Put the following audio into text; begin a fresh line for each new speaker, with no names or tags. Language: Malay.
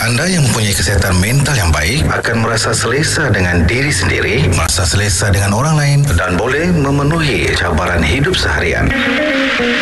Anda yang mempunyai kesihatan mental yang baik akan merasa selesa dengan diri sendiri, merasa selesa dengan orang lain dan boleh memenuhi cabaran hidup seharian.